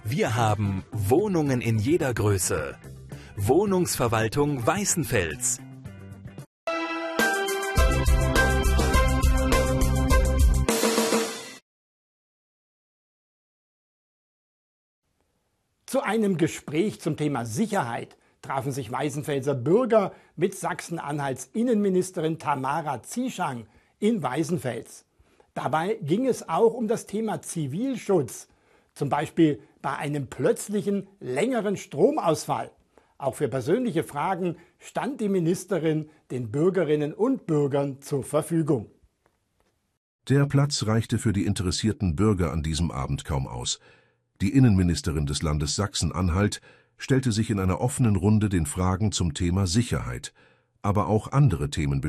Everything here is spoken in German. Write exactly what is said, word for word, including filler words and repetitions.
Wir haben Wohnungen in jeder Größe. Wohnungsverwaltung Weißenfels. Zu einem Gespräch zum Thema Sicherheit trafen sich Weißenfelser Bürger mit Sachsen-Anhalts Innenministerin Tamara Zieschang in Weißenfels. Dabei ging es auch um das Thema Zivilschutz, zum Beispiel bei einem plötzlichen, längeren Stromausfall. Auch für persönliche Fragen stand die Ministerin den Bürgerinnen und Bürgern zur Verfügung. Der Platz reichte für die interessierten Bürger an diesem Abend kaum aus. Die Innenministerin des Landes Sachsen-Anhalt stellte sich in einer offenen Runde den Fragen zum Thema Sicherheit, aber auch andere Themen